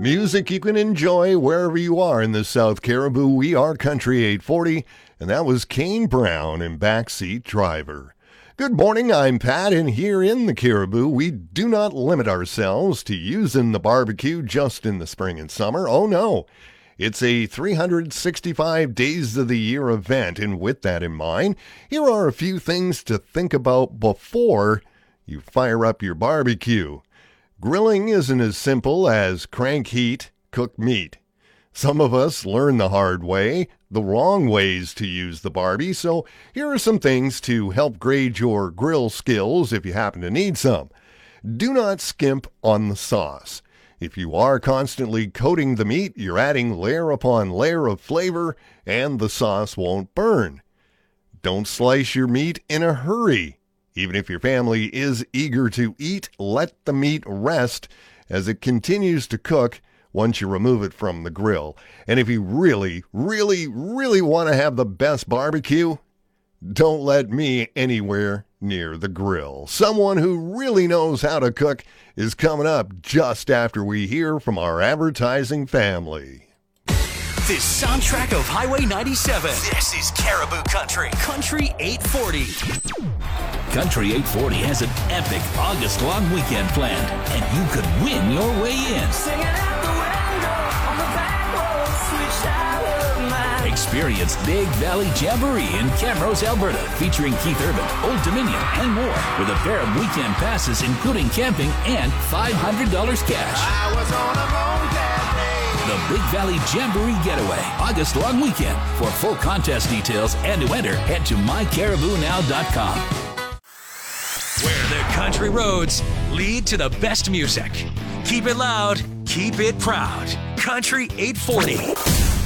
Music you can enjoy wherever you are in the South Caribou. We are Country 840, and that was Kane Brown and Backseat Driver. Good morning, I'm Pat, and here in the Caribou, we do not limit ourselves to using the barbecue just in the spring and summer. Oh no, it's a 365 days of the year event, and with that in mind, here are a few things to think about before you fire up your barbecue. Grilling isn't as simple as crank heat, cook meat. Some of us learn the hard way, the wrong ways to use the Barbie, so here are some things to help grade your grill skills if you happen to need some. Do not skimp on the sauce. If you are constantly coating the meat, you're adding layer upon layer of flavor, and the sauce won't burn. Don't slice your meat in a hurry. Even if your family is eager to eat, let the meat rest as it continues to cook once you remove it from the grill. And if you really want to have the best barbecue, don't let me anywhere near the grill. Someone who really knows how to cook is coming up just after we hear from our advertising family. This soundtrack of Highway 97. This is Caribou Country. Country 840. Country 840 has an epic August-long weekend planned, and you could win your way in. Singing out the window on the back road, sweet child of mine. Experience Big Valley Jamboree in Camrose, Alberta, featuring Keith Urban, Old Dominion, and more, with a pair of weekend passes including camping and $500 cash. I was on a road that day. The Big Valley Jamboree Getaway, August-long weekend. For full contest details and to enter, head to mycaribounow.com. Where the country roads lead to the best music. Keep it loud, keep it proud. Country 840.